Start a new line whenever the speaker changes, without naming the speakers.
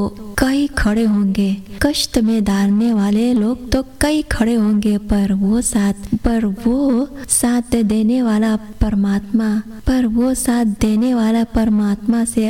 कई खड़े होंगे, कष्ट में डालने वाले लोग तो कई खड़े होंगे, पर वो साथ देने वाला परमात्मा से